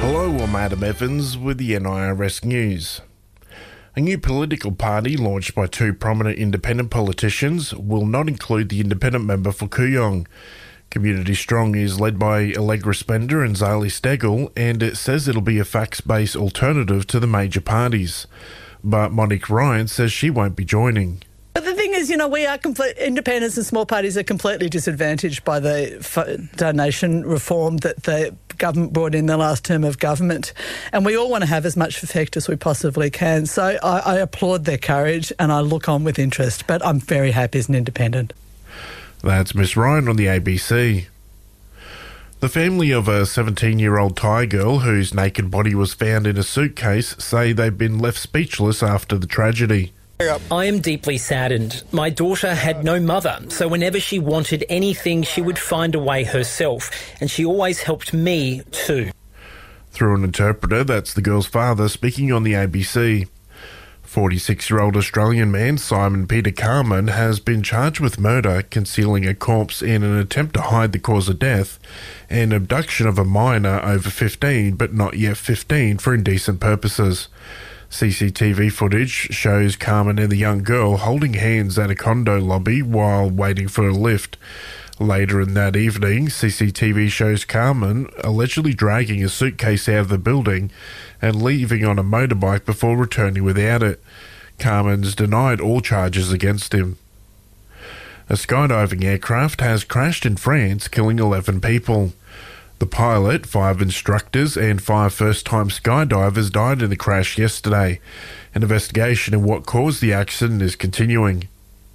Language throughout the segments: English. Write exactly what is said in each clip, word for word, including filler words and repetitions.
Hello, I'm Adam Evans with the N I R S News. A new political party launched by two prominent independent politicians will not include the independent member for Kooyong. Community Strong is led by Allegra Spender and Zali Stegel, and it says it'll be a facts-based alternative to the major parties. But Monique Ryan says she won't be joining. But the thing is, you know, we are complete, independents and small parties are completely disadvantaged by the f- donation reform that the government brought in the last term of government, and we all want to have as much effect as we possibly can. So I, I applaud their courage and I look on with interest, but I'm very happy as an independent. That's Miss Ryan on the A B C. The family of a seventeen-year-old Thai girl whose naked body was found in a suitcase say they've been left speechless after the tragedy. I am deeply saddened. My daughter had no mother, so whenever she wanted anything, she would find a way herself, and she always helped me too. Through an interpreter, that's the girl's father speaking on the A B C. forty-six-year-old Australian man Simon Peter Carman has been charged with murder, concealing a corpse in an attempt to hide the cause of death, and abduction of a minor over fifteen but not yet fifteen for indecent purposes. C C T V footage shows Carmen and the young girl holding hands at a condo lobby while waiting for a lift. Later in that evening, C C T V shows Carmen allegedly dragging a suitcase out of the building and leaving on a motorbike before returning without it. Carmen's denied all charges against him. A skydiving aircraft has crashed in France, killing eleven people. The pilot, five instructors and five first-time skydivers died in the crash yesterday. An investigation into what caused the accident is continuing.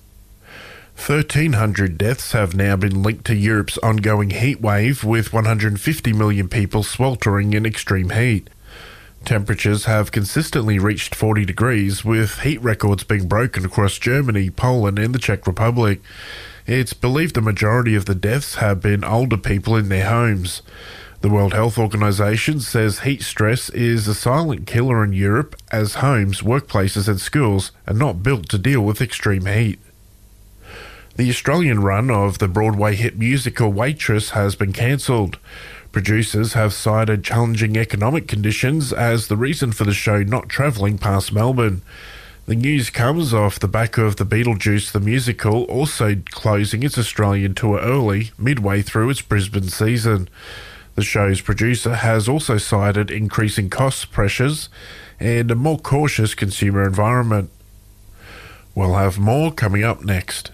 thirteen hundred deaths have now been linked to Europe's ongoing heat wave, with one hundred fifty million people sweltering in extreme heat. Temperatures have consistently reached forty degrees, with heat records being broken across Germany, Poland and the Czech Republic. It's believed the majority of the deaths have been older people in their homes. The World Health Organization says heat stress is a silent killer in Europe, as homes, workplaces and schools are not built to deal with extreme heat. The Australian run of the Broadway hit musical Waitress has been cancelled. Producers have cited challenging economic conditions as the reason for the show not travelling past Melbourne. The news comes off the back of the Beetlejuice the Musical also closing its Australian tour early, midway through its Brisbane season. The show's producer has also cited increasing cost pressures and a more cautious consumer environment. We'll have more coming up next.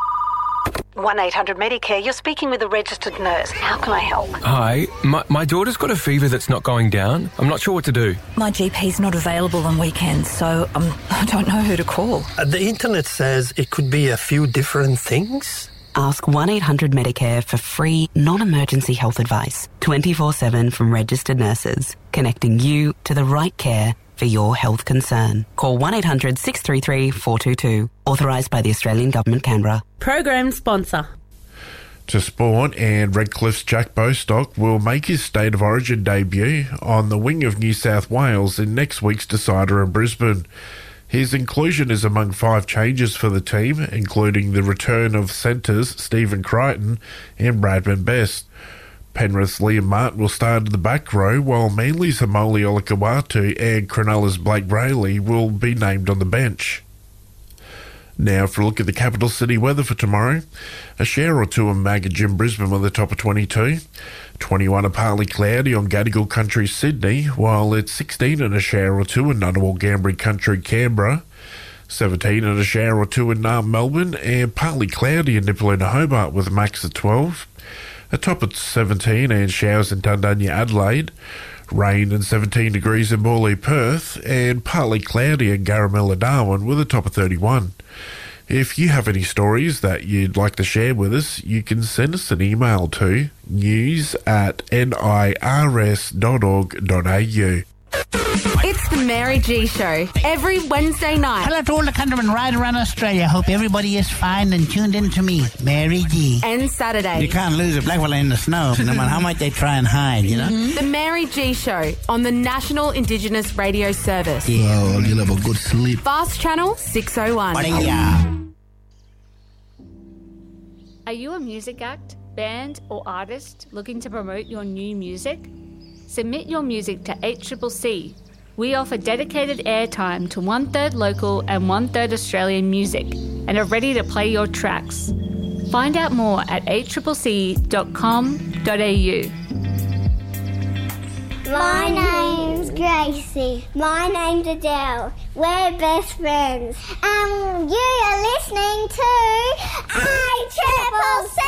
one eight hundred Medicare, you're speaking with a registered nurse. How can I help? Hi, my, my daughter's got a fever that's not going down. I'm not sure what to do. My G P's not available on weekends, so um, I don't know who to call. Uh, the internet says it could be a few different things. Ask one eight hundred Medicare for free, non-emergency health advice, twenty-four seven from registered nurses, connecting you to the right care for your health concern. Call one eight hundred six three three four two two. Authorised by the Australian Government, Canberra. Program sponsor. To sport, and Redcliffe's Jack Bostock will make his State of Origin debut on the wing of New South Wales in next week's decider in Brisbane. His inclusion is among five changes for the team, including the return of centres Stephen Crichton and Bradman Best. Penrith's Liam Martin will start in the back row, while Manly's Hamoli Olakawatu and Cronulla's Blake Brayley will be named on the bench. Now for a look at the capital city weather for tomorrow. A shower or two in Magajim, Brisbane with a top of twenty-two. twenty-one are partly cloudy on Gadigal Country, Sydney, while it's sixteen and a shower or two in Ngunnawal Gambri Country, Canberra. seventeen and a shower or two in Naarm, Melbourne, and partly cloudy in Nipaluna, Hobart with a max of twelve. A top at seventeen and showers in Dundunya, Adelaide. Rain and seventeen degrees in Morley, Perth, and partly cloudy in Garamilla, Darwin with a top of thirty-one. If you have any stories that you'd like to share with us, you can send us an email to news at nirs dot org dot a u. It's the Mary G Show, every Wednesday night. Hello to all the countrymen right around Australia. Hope everybody is fine and tuned in to me, Mary G. And Saturday. You can't lose a black fella in the snow, no matter how much they try and hide, you know? Mm-hmm. The Mary G Show on the National Indigenous Radio Service. Yeah, well, you'll have a good sleep. Fast Channel six oh one. Are you a music act, band or artist looking to promote your new music? Submit your music to H C C C. We offer dedicated airtime to one-third local and one-third Australian music and are ready to play your tracks. Find out more at h c c c dot com dot a u. My name's Gracie. My name's Adele. We're best friends. And you are listening to A Triple C!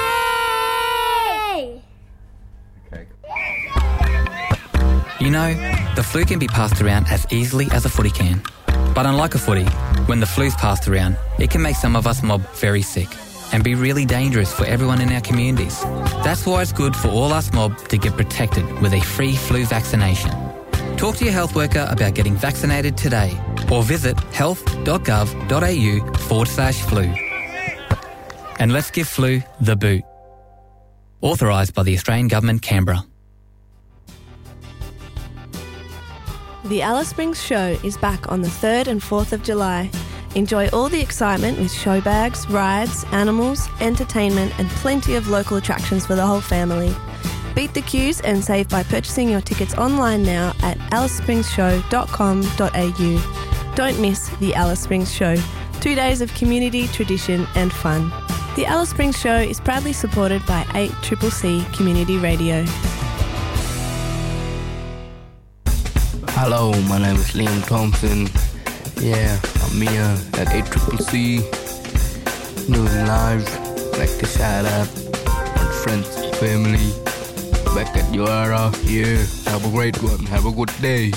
You know, the flu can be passed around as easily as a footy can. But unlike a footy, when the flu's passed around, it can make some of us mob very sick and be really dangerous for everyone in our communities. That's why it's good for all us mob to get protected with a free flu vaccination. Talk to your health worker about getting vaccinated today or visit health.gov.au forward slash flu. And let's give flu the boot. Authorised by the Australian Government, Canberra. The Alice Springs Show is back on the third and fourth of July. Enjoy all the excitement with show bags, rides, animals, entertainment and plenty of local attractions for the whole family. Beat the queues and save by purchasing your tickets online now at alice springs show dot com dot a u. Don't miss the Alice Springs Show. Two days of community, tradition and fun. The Alice Springs Show is proudly supported by eight C C C Community Radio. Hello, my name is Liam Thompson. Yeah, I'm here at eight C C C, doing live. Like to shout out my friends and family back at Yoara. Yeah, have a great one. Have a good day.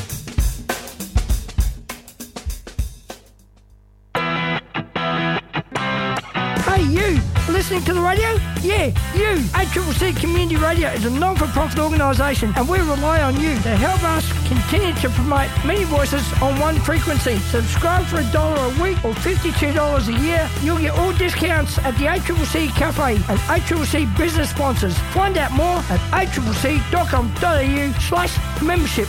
Hey, you! Listening to the radio? Yeah, you! A C C C Community Radio is a non-for-profit organisation and we rely on you to help us continue to promote many voices on one frequency. Subscribe for a dollar a week or fifty-two dollars a year. You'll get all discounts at the A C C C Cafe and A C C C business sponsors. Find out more at h c c c dot com dot a u slash membership.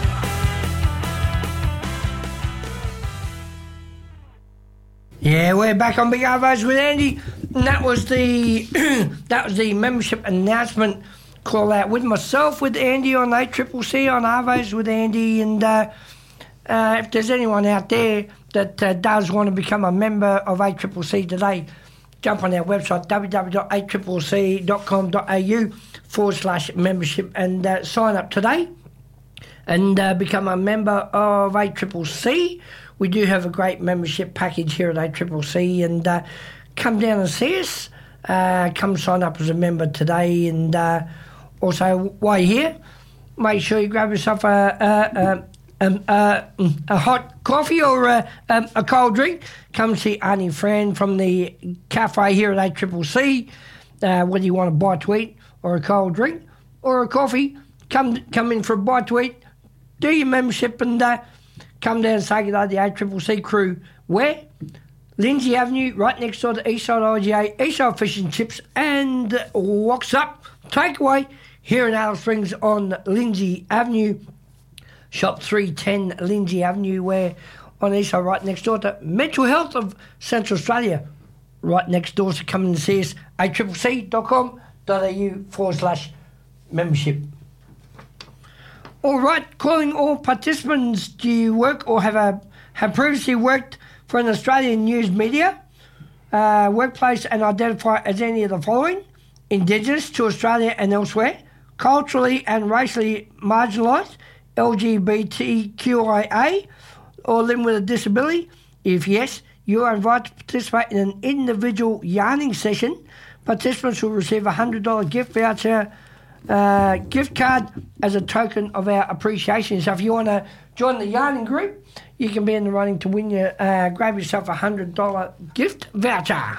Yeah, we're back on Big Arvos with Andy, and that was the that was the membership announcement call out with myself, with Andy on A C C C on Arvos with Andy, and uh, uh, if there's anyone out there that uh, does want to become a member of A C C C today, jump on our website w w w dot a c c c dot com dot a u forward slash membership and uh, sign up today and uh, become a member of A C C C. We do have a great membership package here at A C C C, and uh, come down and see us. Uh, come sign up as a member today, and uh, also while you're here, make sure you grab yourself a, a, a, a, a hot coffee or a, a, a cold drink. Come see Arnie Fran from the cafe here at A C C C. Uh, whether you want a bite to eat or a cold drink or a coffee, come come in for a bite to eat, do your membership, and uh, come down and say good day to the A C C C crew. Where? Lindsay Avenue, right next door to Eastside I G A, Eastside Fish and Chips, and Wok's Up Takeaway here in Alice Springs on Lindsay Avenue. Shop three ten Lindsay Avenue, where on Eastside, right next door to Mental Health of Central Australia, right next door. So come and see us, a c c c dot com dot a u forward slash membership. All right, calling all participants. Do you work or have a have previously worked for an Australian news media, uh, workplace, and identify as any of the following: Indigenous to Australia and elsewhere, culturally and racially marginalised, L G B T Q I A, or living with a disability? If yes, you are invited to participate in an individual yarning session. Participants will receive a one hundred dollars gift voucher, uh, gift card as a token of our appreciation. So if you want to join the yarning group, you can be in the running to win your, uh, grab yourself a one hundred dollars gift voucher.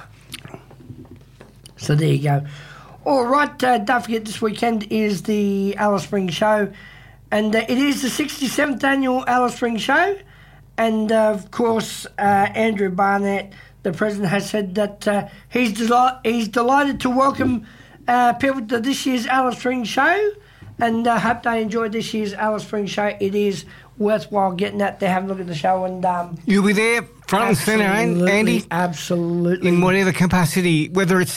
So there you go. All right, uh, don't forget this weekend is the Alice Springs Show, and uh, it is the sixty-seventh annual Alice Springs Show. And, uh, of course, uh, Andrew Barnett, the president, has said that uh, he's, deli- he's delighted to welcome uh, people to this year's Alice Springs Show, and I uh, hope they enjoyed this year's Alice Springs Show. It is worthwhile getting out there, have a look at the show. And um, you'll be there front and centre, Andy? Absolutely. In whatever capacity, whether it's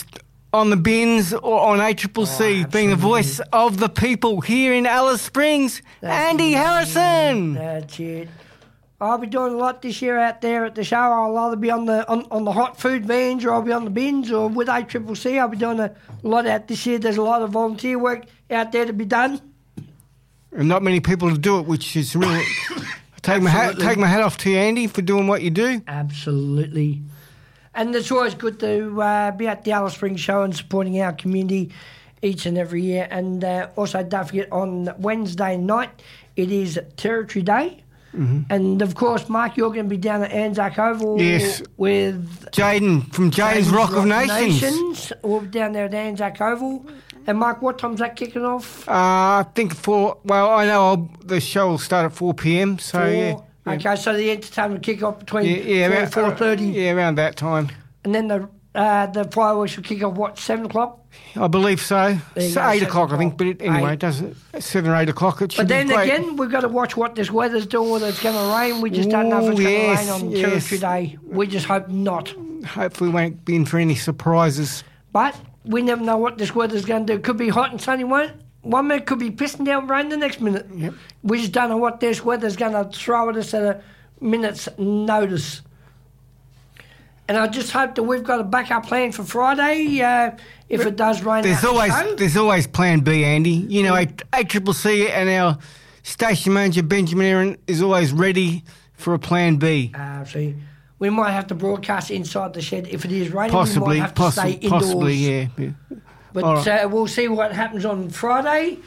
on the bins or on A C C C, oh, being the voice of the people here in Alice Springs. That's Andy it. Harrison. That's it. I'll be doing a lot this year out there at the show. I'll either be on the on, on the hot food vans, or I'll be on the bins, or with A C C C. I'll be doing a lot out this year. There's a lot of volunteer work out there to be done. And not many people to do it, which is really... take, my hat, take my hat off to you, Andy, for doing what you do. Absolutely. And it's always good to uh, be at the Alice Springs show and supporting our community each and every year. And uh, also, don't forget, on Wednesday night, it is Territory Day. Mm-hmm. And, of course, Mark, you're going to be down at Anzac Oval yes. with... Jaden, from Jaden's Rock, Rock of Nations. Nations. We'll be down there at Anzac Oval. And, Mark, what time's that kicking off? Uh, I think for... Well, I know I'll, the show will start at four p.m, so, four? yeah. Yeah. Okay, so the entertainment kick off between yeah, yeah, four and four thirty. Yeah, around that time. And then the uh, the fireworks will kick off, what, seven o'clock? I believe so. It's go, eight o'clock, I think, but it, anyway, eight. it doesn't... seven or eight o'clock, it should But then be great. again, we've got to watch what this weather's doing, whether it's going to rain. We just Ooh, don't know if it's yes, going to rain on yes. Territory Day. We just hope not. Hopefully we won't be in for any surprises. But we never know what this weather's going to do. It could be hot and sunny, won't it? One minute could be pissing down rain the next minute. Yep. We just don't know what this weather's going to throw at us at a minute's notice. And I just hope that we've got a backup plan for Friday uh, if it does rain. There's always the there's always plan B, Andy. You know, A C C C and our station manager, Benjamin Aaron, is always ready for a plan B. Uh, see, we might have to broadcast inside the shed if it is raining. Possibly, we might have possi- to stay indoors. Possibly, yeah. yeah. But right. uh, we'll see what happens on Friday.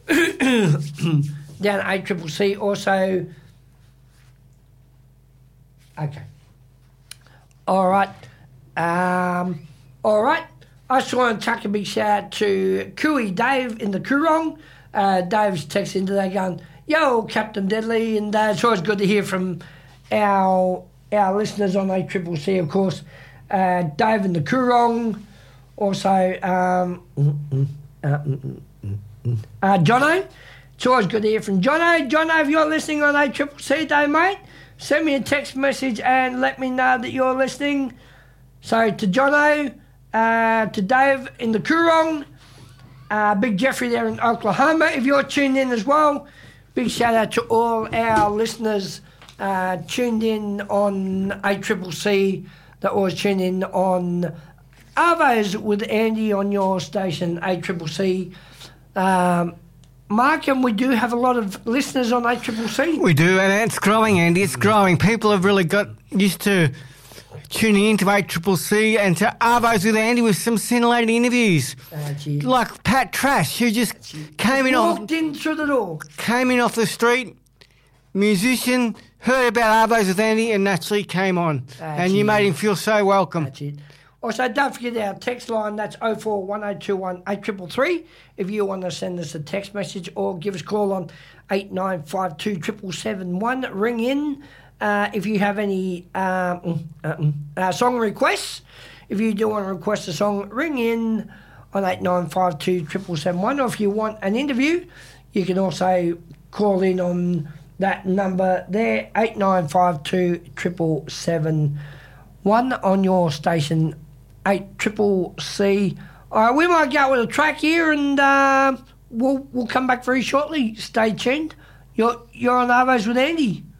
Down at A C C C also... Okay. All right. Um, all right. I just want to chuck a big shout out to Cooey Dave in the Coorong. Uh, Dave's texting today going, yo, Captain Deadly. And uh, it's always good to hear from our our listeners on A C C C, of course. Uh, Dave in the Coorong. Also, um, uh, uh, Jono. It's always good to hear from Jono. Jono, if you're listening on A C C C Day, mate, send me a text message and let me know that you're listening. So to Jono, uh, to Dave in the Coorong, uh, Big Jeffrey there in Oklahoma, if you're tuned in as well, big shout out to all our listeners uh, tuned in on A C C C that was tuned in on Arvos with Andy on your station, A C C C. Um, Mark, and we do have a lot of listeners on A C C C. We do, and it's growing, Andy. It's growing. People have really got used to tuning into A C C C and to Arvos with Andy with some scintillating interviews. Uh, like Pat Trash, who just came in off... Walked in through the door. Came in off the street, musician, heard about Arvos with Andy and naturally came on. Uh, and you made him feel so welcome. That's it. Also, don't forget our text line, that's oh four one oh two one eight three three three if you want to send us a text message, or give us a call on eight nine five two seven seven one. Ring in uh, if you have any um, uh, uh, song requests. If you do want to request a song, ring in on eight nine five two seven seven one, or if you want an interview, you can also call in on that number there, eight nine five two seven seven one on your station, A C C C. All right, we might go with a track here, and uh, we'll we'll come back very shortly. Stay tuned. You're you're on Arvos with Andy.